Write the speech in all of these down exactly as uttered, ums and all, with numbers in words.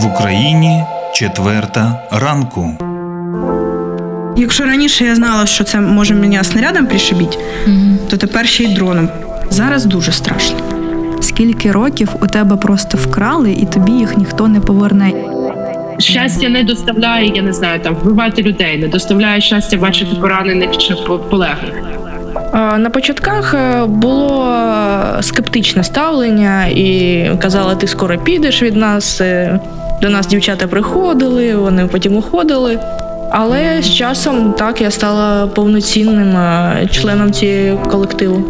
В Україні четверта ранку. Якщо раніше я знала, що це може мене снарядом пришибити, угу. то тепер ще й дроном. Зараз дуже страшно. Скільки років у тебе просто вкрали, і тобі їх ніхто не поверне? Щастя не доставляє, я не знаю, там вбивати людей, не доставляє щастя бачити поранених чи полеглих. На початках було скептичне ставлення і казали, ти скоро підеш від нас. До нас дівчата приходили, вони потім уходили. Але з часом так я стала повноцінним членом цієї колективу.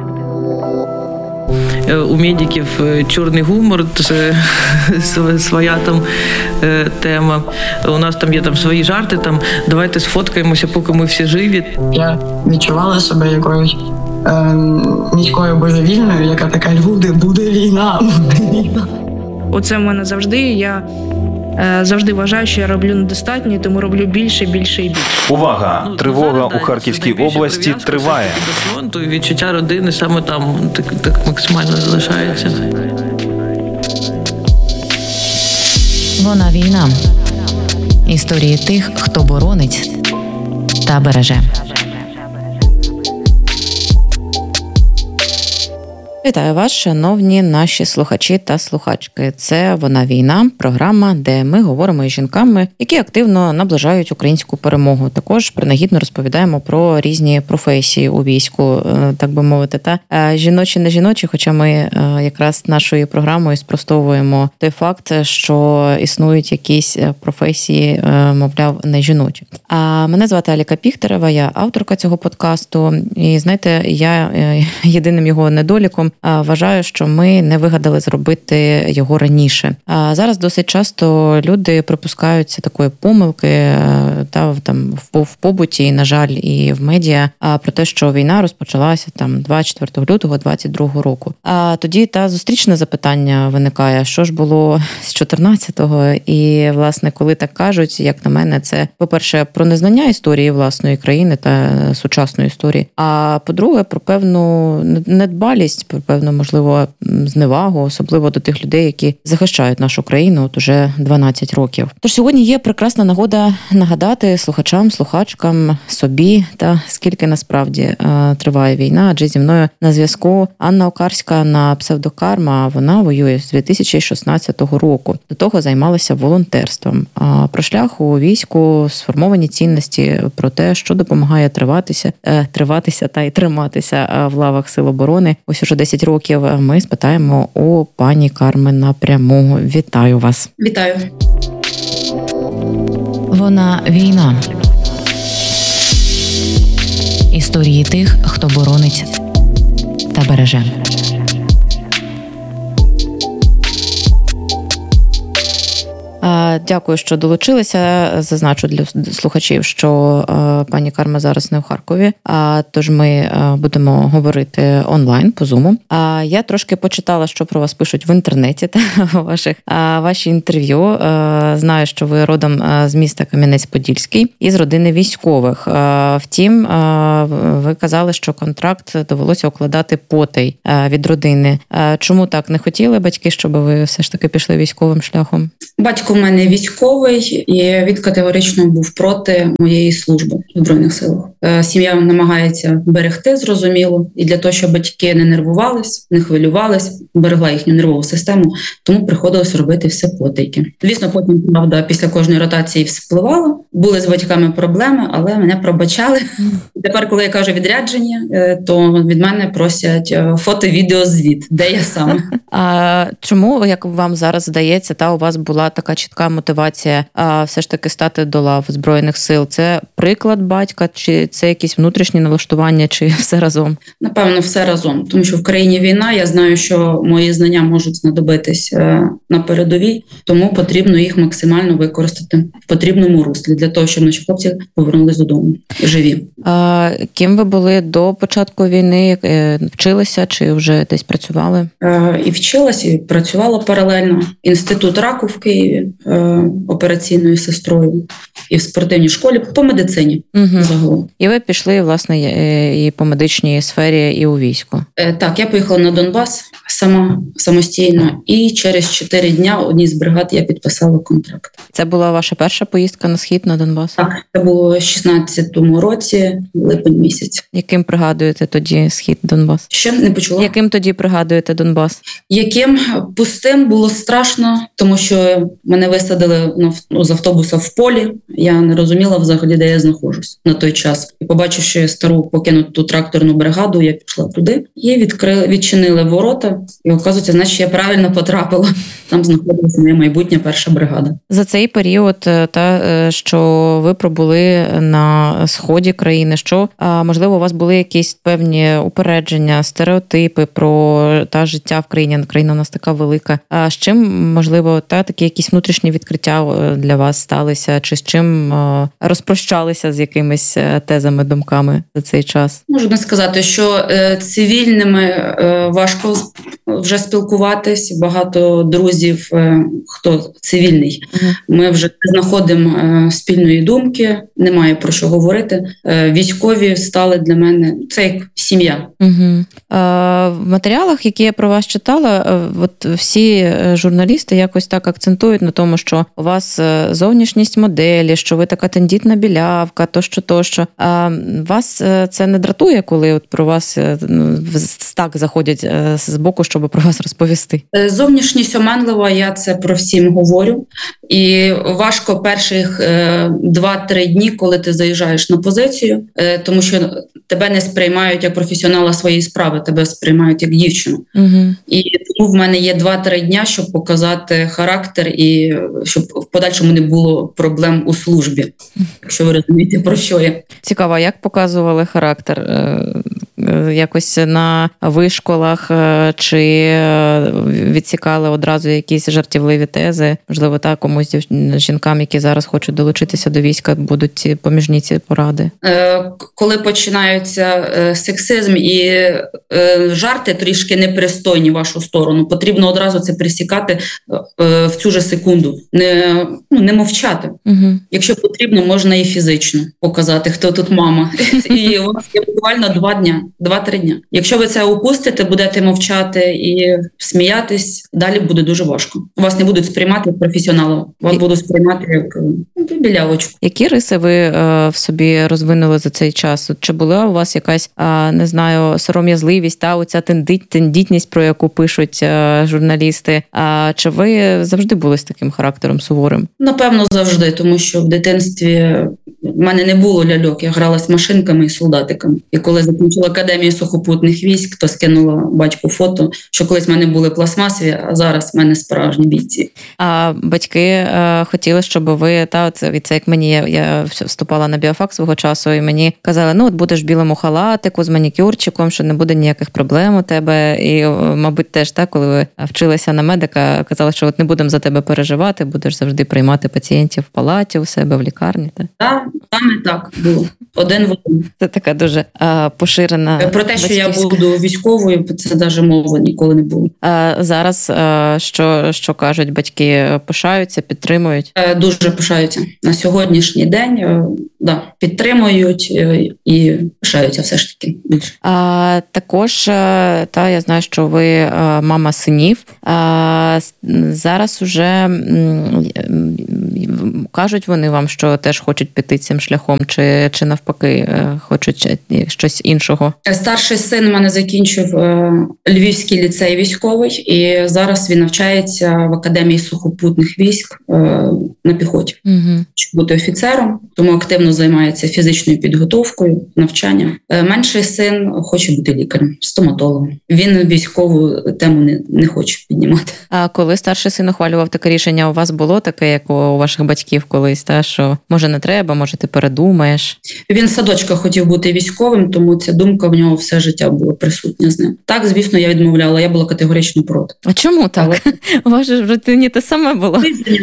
У медиків чорний гумор, це своя там тема. У нас там є там свої жарти, там давайте сфоткаємося, поки ми всі живі. Я відчувала себе якоюсь е, міською божевільною, яка така, люди, буде війна, буде війна. Оце в мене завжди, я завжди вважаю, що я роблю недостатньо, тому роблю більше, більше і більше. Увага! Тривога у Харківській області триває. Відчуття родини саме там так, так максимально залишається. Вона війна. Історії тих, хто боронить та береже. Вітаю вас, шановні наші слухачі та слухачки. Це «Вона війна» – програма, де ми говоримо із жінками, які активно наближають українську перемогу. Також принагідно розповідаємо про різні професії у війську, так би мовити, та жіночі не жіночі, хоча ми якраз нашою програмою спростовуємо той факт, що існують якісь професії, мовляв, не жіночі. А мене звати Аліка Піхтерева, я авторка цього подкасту. І знаєте, я єдиним його недоліком вважаю, що ми не вигадали зробити його раніше. А зараз досить часто люди припускаються такої помилки та там в побуті, на жаль, і в медіа про те, що війна розпочалася там двадцять четвертого лютого двадцять другого року. А тоді та зустрічне запитання виникає, що ж було з чотирнадцятого, і власне, коли так кажуть, як на мене, це, по-перше, про незнання історії власної країни та сучасної історії, а по-друге, про певну недбалість, про певну, можливо, зневагу, особливо до тих людей, які захищають нашу країну от уже дванадцять років. Тож сьогодні є прекрасна нагода нагадати слухачам, слухачкам, собі, та скільки насправді е, триває війна, адже зі мною на зв'язку Анна Окарська на псевдокарма, вона воює з дві тисячі шістнадцятого року. До того займалася волонтерством. А про шлях у війську, сформовані цінності, про те, що допомагає триватися, е, триватися та й триматися в лавах Сил оборони. Ось уже десять років ми спитаємо у пані Карми напряму. Вітаю вас. Вітаю. Вона війна. Історії тих, хто боронить та береже. Дякую, що долучилися. Зазначу для слухачів, що пані Карма зараз не в Харкові, тож ми будемо говорити онлайн по Зуму. Я трошки почитала, що про вас пишуть в інтернеті та ваших ваші інтерв'ю. Знаю, що ви родом з міста Кам'янець-Подільський і з родини військових. Втім, ви казали, що контракт довелося укладати потай від родини. Чому так не хотіли батьки, щоб ви все ж таки пішли військовим шляхом? Батько в мене військовий, і він категорично був проти моєї служби в Збройних силах. Сім'я намагається берегти, зрозуміло, і для того, щоб батьки не нервувались, не хвилювались, берегла їхню нервову систему, тому приходилось робити все потайки. Звісно, потім, правда, після кожної ротації вспливало. Були з батьками проблеми, але мене пробачали. Тепер, коли я кажу відрядження, то від мене просять фото-відеозвіт, де я саме. А чому, як вам зараз здається, та у вас була така чітка мотивація а, все ж таки стати до лав Збройних сил? Це приклад батька, чи це якісь внутрішні налаштування, чи все разом? Напевно, все разом. Тому що в країні війна, я знаю, що мої знання можуть знадобитись на передовій, тому потрібно їх максимально використати в потрібному руслі, для того, щоб наші хлопці повернулись додому живі. А ким ви були до початку війни? Вчилися чи вже десь працювали? І вчилась, і працювала паралельно. Інститут раку в Києві, е, операційною сестрою і в спортивній школі по медицині Угу. загалом. І ви пішли, власне, і по медичній сфері, і у війську. Е, так, я поїхала на Донбас сама, самостійно, і через чотири дня одній з бригад я підписала контракт. Це була ваша перша поїздка на схід, на Донбас? Так, це було в шістнадцятому році, липень місяць. Яким пригадуєте тоді схід, Донбас? Ще не почула. Яким тоді пригадуєте Донбас? Яким пустим, було страшно, тому що мене висадили на, ну, з автобуса в полі. Я не розуміла взагалі, де я знаходжусь на той час. І побачивши стару покинуту тракторну бригаду, я пішла туди і відкрили, відчинили ворота. І оказується, значить, я правильно потрапила. Там знаходилася моя майбутня перша бригада. За цей період, та що ви пробули на сході країни, що можливо у вас були якісь певні упередження, стереотипи про та життя в країні. Країна у нас така велика. А з чим можливо та такі якісь внутрішні відкриття для вас сталися, чи з чим розпрощалися з якимись тезами, думками за цей час? Можу не сказати, що е, цивільними е, важко вже спілкуватись. Багато друзів, е, хто цивільний. Угу. Ми вже знаходимо е, спільної думки, немає про що говорити. Е, військові стали для мене, це як сім'я. Угу. Е, в матеріалах, які я про вас читала, е, от всі журналісти якось так акцентують на тому, що у вас зовнішність моделі, що ви така тендітна білявка, тощо, тощо. А вас це не дратує, коли от про вас так заходять з боку, щоб про вас розповісти? Зовнішність оманлива, я це про всім говорю. І важко перших два-три дні, коли ти заїжджаєш на позицію, тому що тебе не сприймають як професіонала своєї справи, тебе сприймають як дівчину. Угу. І тому в мене є два-три дня, щоб показати характер і щоб в подальшому не було проблем у службі, якщо ви розумієте, про що я. Цікаво, як показували характер? Якось на вишколах чи відсікали одразу якісь жартівливі тези? Можливо, так, комусь жінкам, які зараз хочуть долучитися до війська, будуть ці поміжні ці поради? Коли починаються сексизм і жарти трішки непристойні в вашу сторону, потрібно одразу це присікати в цю же секунду. Не, ну, не мовчати. Угу. Якщо потрібно, можна і фізично показати, хто тут мама. І у вас є буквально два дня, два-три дня. Якщо ви це упустите, будете мовчати і сміятись, далі буде дуже важко. Вас не будуть сприймати як професіонала, вас будуть сприймати як ну, білявочку. Які риси ви е, в собі розвинули за цей час? Чи була у вас якась, е, не знаю, сором'язливість, та оця тендит, тендітність, про яку пишуть е, журналісти? А чи ви завжди були з таким характером суворим? Напевно, завжди, тому що в дитинстві в мене не було ляльок, я грала з машинками і солдатиками. І коли закінчила академію сухопутних військ, то скинула батьку фото, що колись в мене були пластмасові, а зараз в мене справжні бійці. А батьки е, хотіли, щоб ви, та це, це як мені, я, я вступала на біофак свого часу, і мені казали, ну от будеш в білому халатику з манікюрчиком, що не буде ніяких проблем у тебе. І, мабуть, теж так, коли ви вчилися на медика, казали, що от не будемо за тебе переживати, будеш завжди приймати пацієнтів в палаті у себе, в лікарні. Так, так, саме так було. Один в один. Це така дуже а, поширена про те, що батьківська... я буду військовою, це навіть мови ніколи не було. А зараз а, що, що кажуть батьки? Пишаються, підтримують? Дуже пишаються. На сьогоднішній день да, підтримують і пишаються все ж таки більше. А, також, та, я знаю, що ви мама синів. А, зараз уже кажуть вони вам, що теж хочуть піти цим шляхом, чи, чи навпаки хочуть щось іншого? Старший син у мене закінчив Львівський ліцей військовий, і зараз він навчається в Академії сухопутних військ на піхоті. Угу. Щоб бути офіцером, тому активно займається фізичною підготовкою, навчанням. Менший син хоче бути лікарем, стоматологом. Він військову тему не, не хоче піднімати. А коли старший син ухвалював таке рішення, у вас було таке, як у ваших батьків? говорив колись, та що може не треба, може ти передумаєш. Він з садочка хотів бути військовим, тому ця думка в нього все життя була присутня з ним. Так, звісно, я відмовляла, я була категорично проти. А чому так? Але... У вас же в рутині те саме було.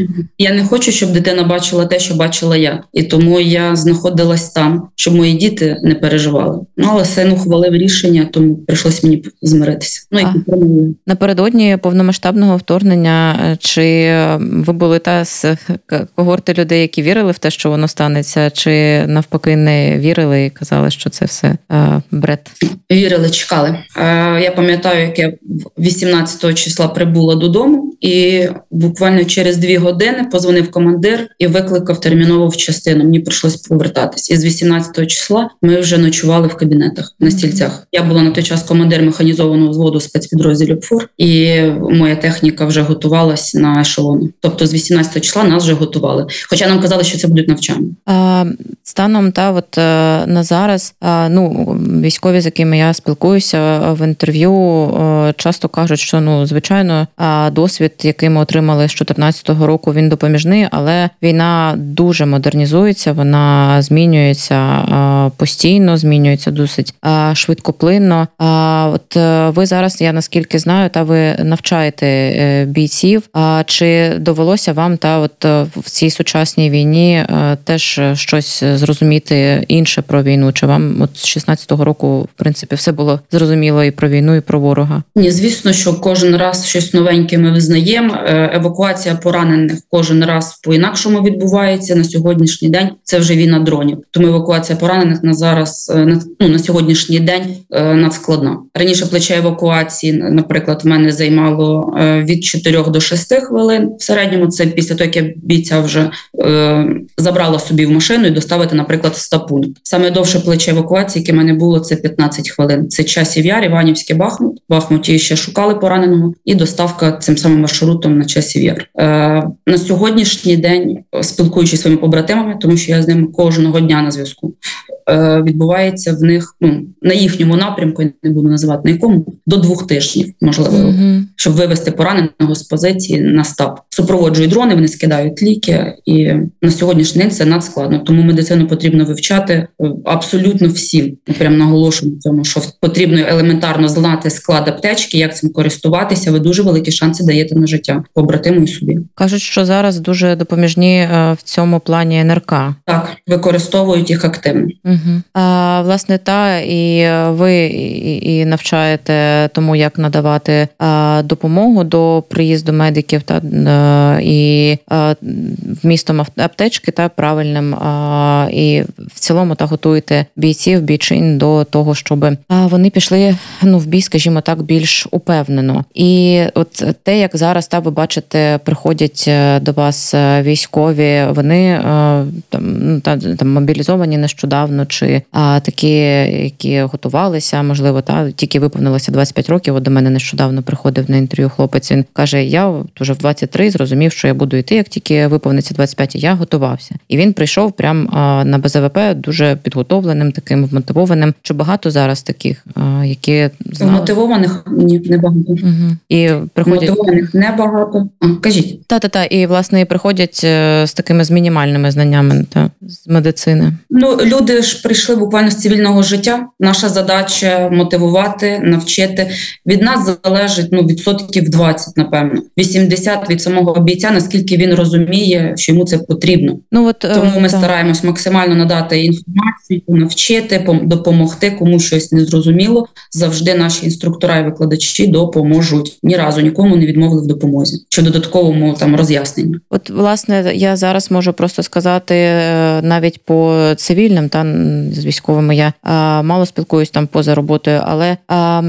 Я не хочу, щоб дитина бачила те, що бачила я. І тому я знаходилась там, щоб мої діти не переживали. Ну, але син ухвалив рішення, тому прийшлось мені змиритися. Ну, і підтримую. Напередодні повномасштабного вторгнення, чи ви були та з когорти людей, які вірили в те, що воно станеться, чи навпаки не вірили і казали, що це все е, бред? Вірили, чекали. Е, я пам'ятаю, як я вісімнадцятого числа прибула додому, і буквально через дві години позвонив командир і викликав терміново в частину. Мені прийшлось повертатись. І з вісімнадцятого числа ми вже ночували в кабінетах на стільцях. Я була на той час командир механізованого взводу спецпідрозділів ФОР, і моя техніка вже готувалась на ешелони. Тобто з вісімнадцятого числа нас вже готували. Хоча нам казали, що це будуть навчання. А, станом та от на зараз, а, ну, військові, з якими я спілкуюся в інтерв'ю, часто кажуть, що, ну, звичайно, досвід, який ми отримали з чотирнадцятого року, він допоміжний, але війна дуже модернізується, вона змінюється постійно, змінюється досить швидкоплинно. От ви зараз, я наскільки знаю, та ви навчаєте бійців. А чи довелося вам та от в цій сучасній війні теж щось зрозуміти інше про війну? Чи вам от з шістнадцятого року, в принципі, все було зрозуміло і про війну, і про ворога? Ні, звісно, що кожен раз щось новеньке ми визнаємо. Евакуація поранених кожен раз по-інакшому відбувається. На сьогоднішній день це вже війна дронів. Тому евакуація поранених на зараз, ну, на сьогоднішній день надскладна. Раніше плече евакуації, наприклад, в мене займало від чотирьох до шести хвилин. В середньому це після того, як я бійця вже е, забрала собі в машину і доставити, наприклад, в стапункт. Саме довше плече евакуації, яке в мене було, це п'ятнадцять хвилин. Це Часів Яр, Іванівське, Бахмут. В Бахмуті ще шукали пораненого і доставка цим самим маршрутом на Часів Яр. Е, на сьогоднішній день, спілкуючись зі своїми побратимами, тому що я з ними кожного дня на зв'язку, е, відбувається в них, ну, на їхньому напрямку, я не буду називати на якому, до двох тижнів, можливо, mm-hmm. щоб вивести пораненого з позиції на стаб. Супроводжують дрони, вони скидають ліки, і на сьогоднішній день це надскладно. Тому медицину потрібно вивчати абсолютно всім. Ми прямо наголошуємо цьому, що потрібно елементарно знати склад аптечки, як цим користуватися. Ви дуже великі шанси даєте на життя побратиму і собі. Кажуть, що зараз дуже допоміжні в цьому плані ен ер ка. Так, використовують їх активно. Угу. А, власне, та і ви і, і навчаєте тому, як надавати а, допомогу до приїзду медиків та а, і а, вмістом аптечки та правильним, а, і в цілому та готуєте бійців, бійчин до того, щоб а, вони пішли, ну, в бій, скажімо так, більш упевнено. І от те, як зараз та ви бачите, приходять до вас військові, вони а, там, та, там мобілізовані нещодавно, чи а, такі, які готувалися, можливо, та тільки виповнилося двадцять п'ять років. От до мене нещодавно приходив на інтерв'ю хлопець. Він каже: я вже в двадцять три зрозумів, що я буду йти, як тільки виповниться двадцять п'ять, я готувався. І він прийшов прям а, на Бе Зе Ве Пе дуже підготовленим, таким вмотивованим. Чи багато зараз таких, а, які знали? Мотивованих? Ні, не багато. Угу. І приходять... Мотивованих небагато. А, кажіть. Та-та-та, і, власне, і приходять з такими з мінімальними знаннями та, з медицини. Ну, люди ж прийшли буквально з цивільного життя. Наша задача – мотивувати, навчити. Від нас залежить, ну, відсотків двадцять, напевно. вісімдесят від самого бійця, наскільки він розуміє, що йому це потрібно. Ну, от, Тому ми та. стараємось максимально надати інформацію, навчити, допомогти, кому щось незрозуміло. Завжди наші інструктора і викладачі допоможуть. Ні разу нікому не відмовили в допомозі. Що додатковому там роз'яснення. От, власне, я зараз можу просто сказати, навіть по цивільним, та з військовими я а, мало спілкуюсь там поза роботою, але а,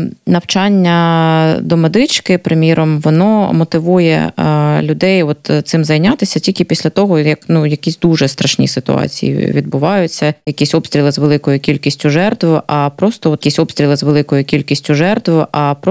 навчання до медички, приміром, воно мотивує а, людей от цим зайнятися тільки після того, як, ну, якісь дуже страшні ситуації відбуваються, якісь обстріли з великою кількістю жертв, а просто от якісь обстріли з великою кількістю жертв, а